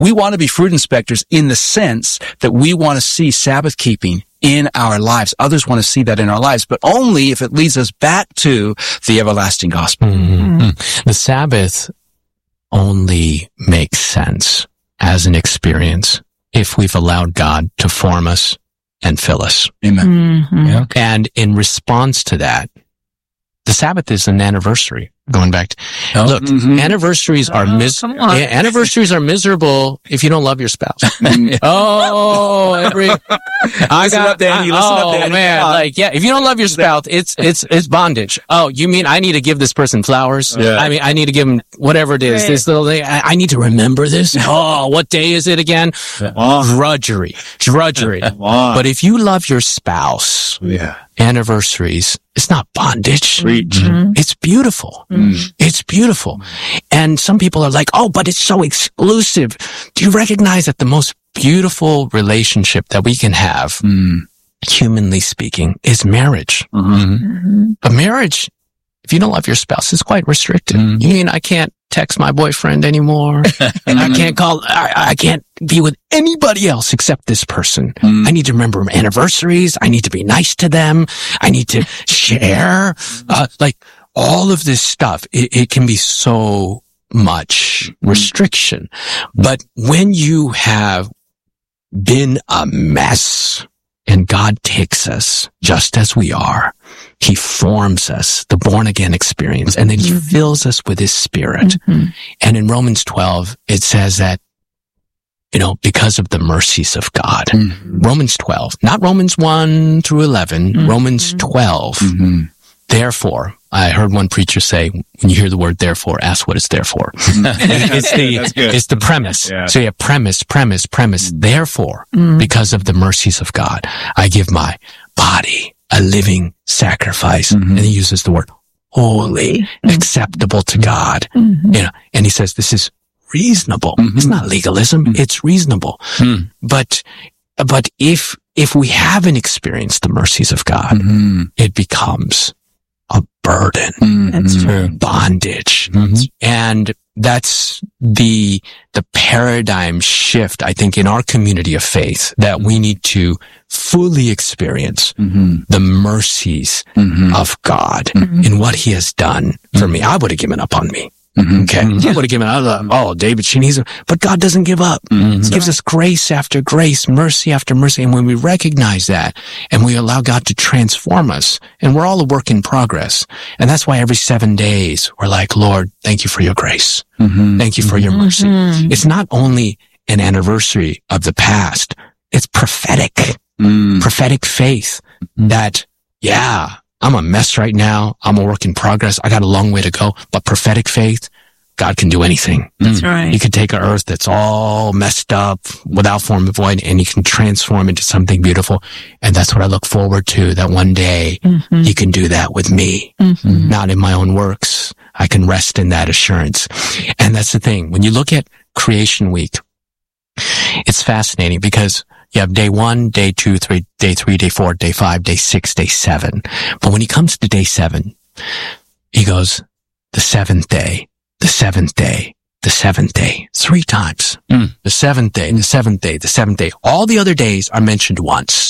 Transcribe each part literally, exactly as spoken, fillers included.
we want to be fruit inspectors in the sense that we want to see Sabbath keeping in our lives. Others want to see that in our lives, but only if it leads us back to the everlasting gospel. Mm-hmm. The Sabbath only makes sense as an experience if we've allowed God to form us and fill us. Amen. Mm-hmm. Yeah. And in response to that, the Sabbath is an anniversary. Going back to, Oh, look, mhm. anniversaries are Oh, mis- come on. yeah, anniversaries are miserable if you don't love your spouse. oh, every, I Listen got, up, Danny. Listen oh, up, Danny. man. Come on. Like, yeah, if you don't love your spouse, it's, it's, it's bondage. Oh, you mean I need to give this person flowers? Yeah. I mean, I need to give them whatever it is. Right. This little thing. I, I need to remember this. Oh, what day is it again? Drudgery. Drudgery. But if you love your spouse, Yeah. anniversaries, it's not bondage. Preach. Mhm. It's beautiful. Mm. It's beautiful. And some people are like, oh, but it's so exclusive. Do you recognize that the most beautiful relationship that we can have, Mm. humanly speaking, is marriage? Mhm. Mhm. A marriage, if you don't love your spouse, is quite restricted. Mm. You mean I can't text my boyfriend anymore? I can't call, I, I can't be with anybody else except this person. Mm. I need to remember anniversaries. I need to be nice to them. I need to share. Uh, like all of this stuff, it, it can be so much restriction. But when you have been a mess and God takes us just as we are, He forms us, the born again experience, and then He Mhm. fills us with His Spirit. Mhm. And in Romans twelve, it says that, you know, because of the mercies of God. Mhm. Romans twelve, not Romans one through eleven, Mhm. Romans twelve. Mhm. Therefore, I heard one preacher say, when you hear the word therefore, ask what it's there for. it's the, That's good. it's the premise. Yeah. So yeah, premise, premise, premise. Therefore, Mm. because of the mercies of God, I give my body a living sacrifice. Mhm. And he uses the word holy, acceptable to God. Mhm. You know, and he says this is reasonable. Mhm. It's not legalism. Mhm. It's reasonable. Mm. But, but if, if we haven't experienced the mercies of God, Mhm. it becomes a burden, Mhm. That's true. bondage. Mhm. And that's the, the paradigm shift, I think, in our community of faith that we need to fully experience Mhm. the mercies Mhm. of God Mhm. in what He has done for me. I would have given up on me. Mhm. Okay. I would have given up. Oh, David Sheen, he's, a, but God doesn't give up. Mhm. He gives us grace after grace, mercy after mercy. And when we recognize that and we allow God to transform us, and we're all a work in progress. And that's why every seven days we're like, Lord, thank you for your grace. Mhm. Thank you for your mercy. Mhm. It's not only an anniversary of the past. It's prophetic, Mm. prophetic faith that, yeah, I'm a mess right now. I'm a work in progress. I got a long way to go, but prophetic faith, God can do anything. That's He right. could take an earth that's all messed up without form of void, and He can transform into something beautiful. And that's what I look forward to, that one day Mhm. He can do that with me, Mhm. not in my own works. I can rest in that assurance. And that's the thing. When you look at Creation Week, it's fascinating because you have day one, day two, three, day three, day four, day five, day six, day seven. But when He comes to day seven, He goes, the seventh day, the seventh day, the seventh day, three times. Mm. The seventh day, the seventh day, the seventh day. All the other days are mentioned once.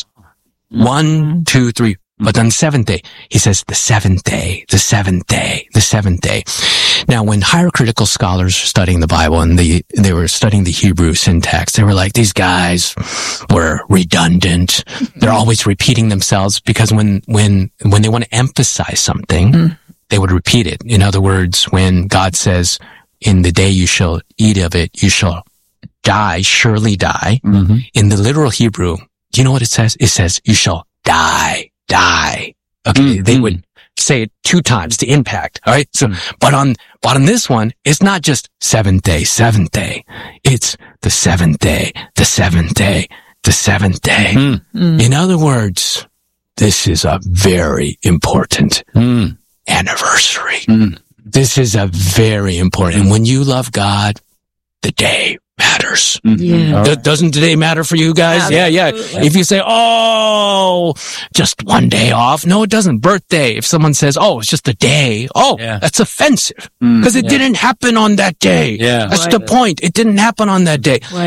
One, two, three. But on the seventh day, He says the seventh day, the seventh day, the seventh day. Now, when higher critical scholars were studying the Bible and they, they were studying the Hebrew syntax, they were like, these guys were redundant. They're always repeating themselves because when, when, when they want to emphasize something, Mm. they would repeat it. In other words, when God says, in the day you shall eat of it, you shall die, surely die. Mhm. In the literal Hebrew, do you know what it says? It says, you shall die, die. Okay. Mm, They mm. would say it two times, the impact. All right. So, but on, but on this one, it's not just seventh day, seventh day. It's the seventh day, the seventh day, the seventh day. Mm. Mm. In other words, this is a very important Mm. anniversary. Mm. This is a very important. And when you love God, the day matters. Mhm. Yeah. All Do- right. Doesn't today matter for you guys? Yeah, yeah. Absolutely. If you say, oh, just one day off. No, it doesn't. Birthday. If someone says, oh, it's just a day. Oh, Yeah. that's offensive Mm. because it Yeah. didn't happen on that day. Yeah. That's Right. the point. It didn't happen on that day. Right.